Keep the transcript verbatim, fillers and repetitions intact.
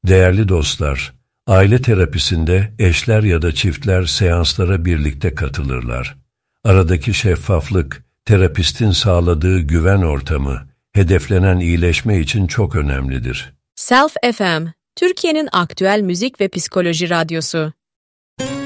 Değerli dostlar, aile terapisinde eşler ya da çiftler seanslara birlikte katılırlar. Aradaki şeffaflık, terapistin sağladığı güven ortamı, hedeflenen iyileşme için çok önemlidir. Self F M, Türkiye'nin aktüel müzik ve psikoloji radyosu.